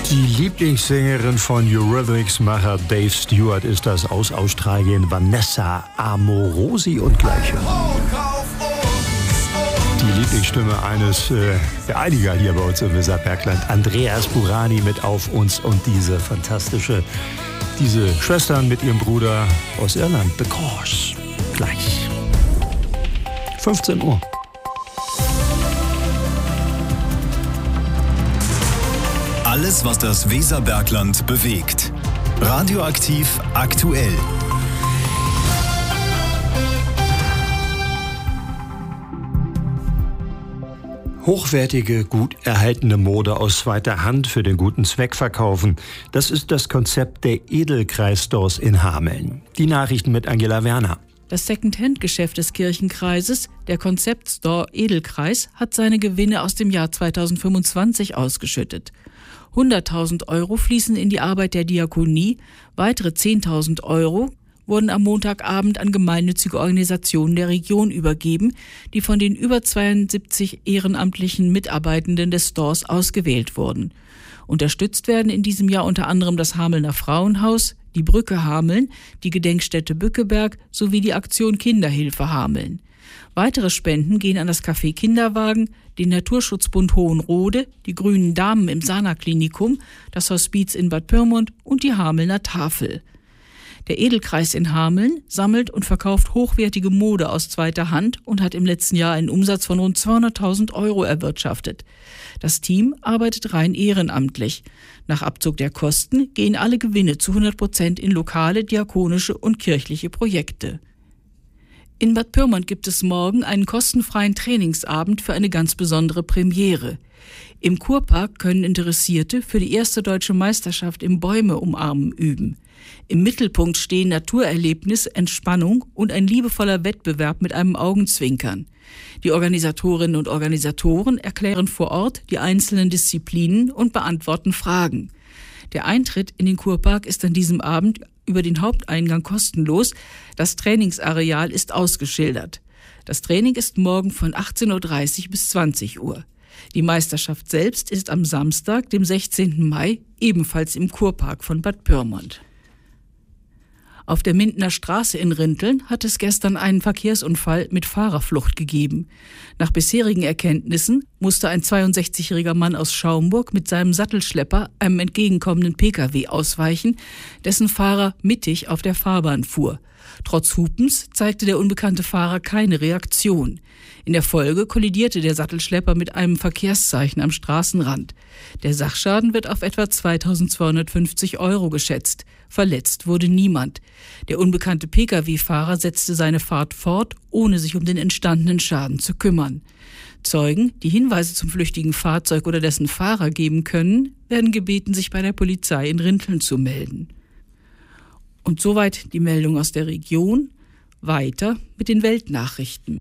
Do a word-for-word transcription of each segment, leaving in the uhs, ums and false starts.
Die Lieblingssängerin von Eurythmics-Macher Dave Stewart ist das aus Australien Vanessa Amorosi und Gleiche. Die Lieblingsstimme eines äh, der einiger hier bei uns im Weserbergland, Andreas Burani mit Auf uns und diese fantastische, diese Schwestern mit ihrem Bruder aus Irland, The Course. Gleich. fünfzehn Uhr. Alles, was das Weserbergland bewegt. Radioaktiv aktuell. Hochwertige, gut erhaltene Mode aus zweiter Hand für den guten Zweck verkaufen. Das ist das Konzept der Edelkreis-Stores in Hameln. Die Nachrichten mit Angela Werner. Das Second-Hand-Geschäft des Kirchenkreises, der Konzeptstore Edelkreis, hat seine Gewinne aus dem Jahr zweitausendfünfundzwanzig ausgeschüttet. hunderttausend Euro fließen in die Arbeit der Diakonie, weitere zehntausend Euro wurden am Montagabend an gemeinnützige Organisationen der Region übergeben, die von den über zweiundsiebzig ehrenamtlichen Mitarbeitenden des Stores ausgewählt wurden. Unterstützt werden in diesem Jahr unter anderem das Hamelner Frauenhaus, die Brücke Hameln, die Gedenkstätte Bückeberg sowie die Aktion Kinderhilfe Hameln. Weitere Spenden gehen an das Café Kinderwagen, den Naturschutzbund Hohenrode, die Grünen Damen im Sana-Klinikum, das Hospiz in Bad Pyrmont und die Hamelner Tafel. Der Edelkreis in Hameln sammelt und verkauft hochwertige Mode aus zweiter Hand und hat im letzten Jahr einen Umsatz von rund zweihunderttausend Euro erwirtschaftet. Das Team arbeitet rein ehrenamtlich. Nach Abzug der Kosten gehen alle Gewinne zu hundert Prozent in lokale, diakonische und kirchliche Projekte. In Bad Pyrmont gibt es morgen einen kostenfreien Trainingsabend für eine ganz besondere Premiere. Im Kurpark können Interessierte für die erste deutsche Meisterschaft im Bäume umarmen üben. Im Mittelpunkt stehen Naturerlebnis, Entspannung und ein liebevoller Wettbewerb mit einem Augenzwinkern. Die Organisatorinnen und Organisatoren erklären vor Ort die einzelnen Disziplinen und beantworten Fragen. Der Eintritt in den Kurpark ist an diesem Abend über den Haupteingang kostenlos. Das Trainingsareal ist ausgeschildert. Das Training ist morgen von achtzehn Uhr dreißig bis zwanzig Uhr. Die Meisterschaft selbst ist am Samstag, dem sechzehnten Mai, ebenfalls im Kurpark von Bad Pyrmont. Auf der Mindener Straße in Rinteln hat es gestern einen Verkehrsunfall mit Fahrerflucht gegeben. Nach bisherigen Erkenntnissen musste ein zweiundsechzigjähriger Mann aus Schaumburg mit seinem Sattelschlepper einem entgegenkommenden Pkw ausweichen, dessen Fahrer mittig auf der Fahrbahn fuhr. Trotz Hupens zeigte der unbekannte Fahrer keine Reaktion. In der Folge kollidierte der Sattelschlepper mit einem Verkehrszeichen am Straßenrand. Der Sachschaden wird auf etwa zweitausendzweihundertfünfzig Euro geschätzt. Verletzt wurde niemand. Der unbekannte Pkw-Fahrer setzte seine Fahrt fort, ohne sich um den entstandenen Schaden zu kümmern. Zeugen, die Hinweise zum flüchtigen Fahrzeug oder dessen Fahrer geben können, werden gebeten, sich bei der Polizei in Rinteln zu melden. Und soweit die Meldung aus der Region. Weiter mit den Weltnachrichten.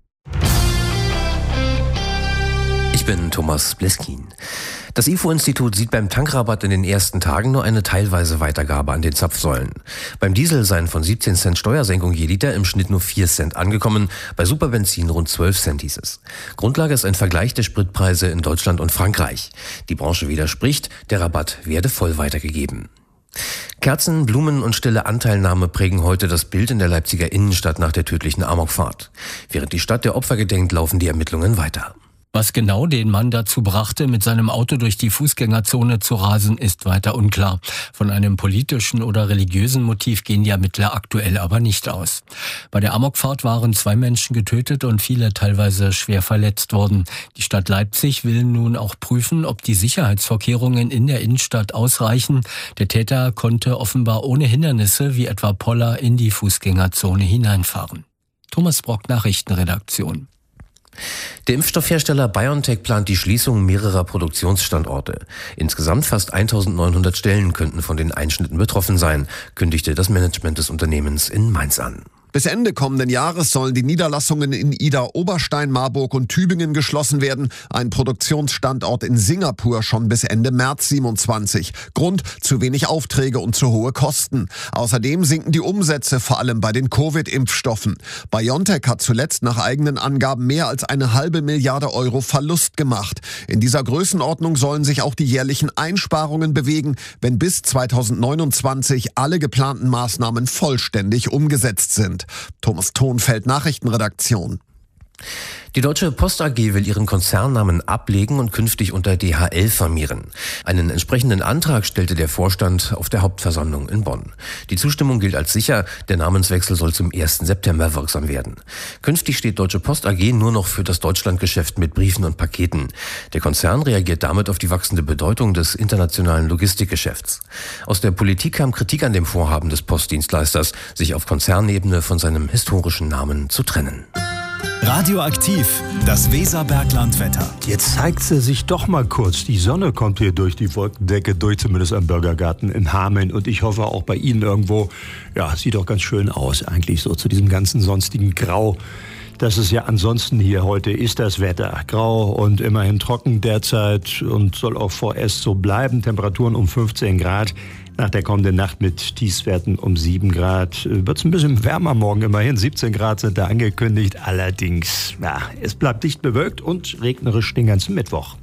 Ich bin Thomas Bleskin. Das I F O-Institut sieht beim Tankrabatt in den ersten Tagen nur eine teilweise Weitergabe an den Zapfsäulen. Beim Diesel seien von siebzehn Cent Steuersenkung je Liter im Schnitt nur vier Cent angekommen, bei Superbenzin rund zwölf Cent hieß es. Grundlage ist ein Vergleich der Spritpreise in Deutschland und Frankreich. Die Branche widerspricht, der Rabatt werde voll weitergegeben. Kerzen, Blumen und stille Anteilnahme prägen heute das Bild in der Leipziger Innenstadt nach der tödlichen Amokfahrt. Während die Stadt der Opfer gedenkt, laufen die Ermittlungen weiter. Was genau den Mann dazu brachte, mit seinem Auto durch die Fußgängerzone zu rasen, ist weiter unklar. Von einem politischen oder religiösen Motiv gehen die Ermittler aktuell aber nicht aus. Bei der Amokfahrt waren zwei Menschen getötet und viele teilweise schwer verletzt worden. Die Stadt Leipzig will nun auch prüfen, ob die Sicherheitsvorkehrungen in der Innenstadt ausreichen. Der Täter konnte offenbar ohne Hindernisse wie etwa Poller in die Fußgängerzone hineinfahren. Thomas Brock, Nachrichtenredaktion. Der Impfstoffhersteller BioNTech plant die Schließung mehrerer Produktionsstandorte. Insgesamt fast eintausendneunhundert Stellen könnten von den Einschnitten betroffen sein, kündigte das Management des Unternehmens in Mainz an. Bis Ende kommenden Jahres sollen die Niederlassungen in Idar-Oberstein, Marburg und Tübingen geschlossen werden. Ein Produktionsstandort in Singapur schon bis Ende März siebenundzwanzig. Grund: zu wenig Aufträge und zu hohe Kosten. Außerdem sinken die Umsätze, vor allem bei den Covid-Impfstoffen. BioNTech hat zuletzt nach eigenen Angaben mehr als eine halbe Milliarde Euro Verlust gemacht. In dieser Größenordnung sollen sich auch die jährlichen Einsparungen bewegen, wenn bis zweitausendneunundzwanzig alle geplanten Maßnahmen vollständig umgesetzt sind. Thomas Thonfeld, Nachrichtenredaktion. Die Deutsche Post A G will ihren Konzernnamen ablegen und künftig unter D H L firmieren. Einen entsprechenden Antrag stellte der Vorstand auf der Hauptversammlung in Bonn. Die Zustimmung gilt als sicher, der Namenswechsel soll zum ersten September wirksam werden. Künftig steht Deutsche Post A G nur noch für das Deutschlandgeschäft mit Briefen und Paketen. Der Konzern reagiert damit auf die wachsende Bedeutung des internationalen Logistikgeschäfts. Aus der Politik kam Kritik an dem Vorhaben des Postdienstleisters, sich auf Konzernebene von seinem historischen Namen zu trennen. Radioaktiv, das Weserberglandwetter. Jetzt zeigt sie sich doch mal kurz. Die Sonne kommt hier durch die Wolkendecke durch, zumindest am Bürgergarten in Hameln. Und ich hoffe auch bei Ihnen irgendwo. Ja, sieht doch ganz schön aus eigentlich so zu diesem ganzen sonstigen Grau. Das ist ja ansonsten hier heute ist das Wetter. Grau und immerhin trocken derzeit und soll auch vorerst so bleiben. Temperaturen um fünfzehn Grad. Nach der kommenden Nacht mit Tiefstwerten um sieben Grad wird es ein bisschen wärmer morgen. Immerhin siebzehn Grad sind da angekündigt. Allerdings, ja, es bleibt dicht bewölkt und regnerisch den ganzen Mittwoch.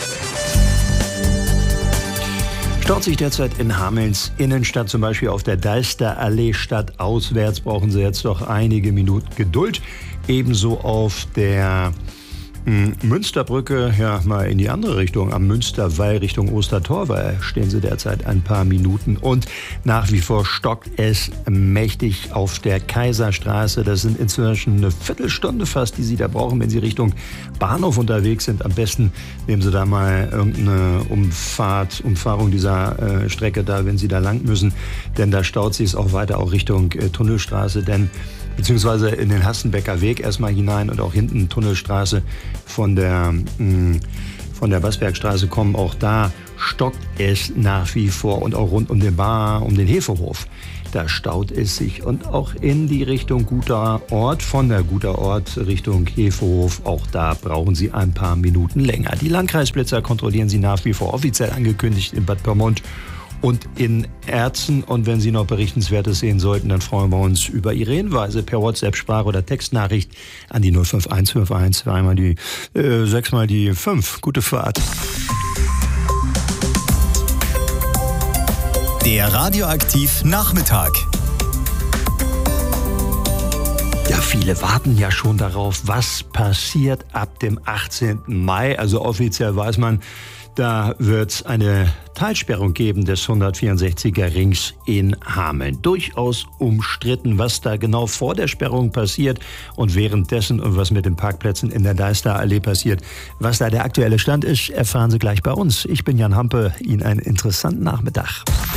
Staut sich derzeit in Hamelns Innenstadt, zum Beispiel auf der Deisterallee stadtauswärts, brauchen Sie jetzt doch einige Minuten Geduld. Ebenso auf der Münsterbrücke, ja, mal in die andere Richtung, am Münsterwall Richtung Ostertorwall stehen Sie derzeit ein paar Minuten und nach wie vor stockt es mächtig auf der Kaiserstraße. Das sind inzwischen eine Viertelstunde fast, die Sie da brauchen, wenn Sie Richtung Bahnhof unterwegs sind. Am besten nehmen Sie da mal irgendeine Umfahrt, Umfahrung dieser äh, Strecke da, wenn Sie da lang müssen, denn da staut sich es auch weiter auch Richtung äh, Tunnelstraße, denn beziehungsweise in den Hassenbecker Weg erstmal hinein und auch hinten Tunnelstraße von der, mh, von der Bassbergstraße kommen. Auch da stockt es nach wie vor und auch rund um den Bar, um den Hefehof. Da staut es sich und auch in die Richtung Guter Ort, von der Guter Ort Richtung Hefehof, auch da brauchen Sie ein paar Minuten länger. Die Landkreisblitzer kontrollieren Sie nach wie vor offiziell angekündigt in Bad Pyrmont und in Erzen. Und wenn Sie noch Berichtenswertes sehen sollten, dann freuen wir uns über Ihre Hinweise per WhatsApp, Sprach- oder Textnachricht an die null fünf eins fünf eins, zweimal die, äh, sechsmal die fünf. Gute Fahrt. Der Radioaktiv Nachmittag. Ja, viele warten ja schon darauf, was passiert ab dem achtzehnten Mai. Also offiziell weiß man, da wird es eine Teilsperrung geben des hundertvierundsechziger Rings in Hameln. Durchaus umstritten, was da genau vor der Sperrung passiert und währenddessen und was mit den Parkplätzen in der Deisterallee passiert. Was da der aktuelle Stand ist, erfahren Sie gleich bei uns. Ich bin Jan Hampe, Ihnen einen interessanten Nachmittag.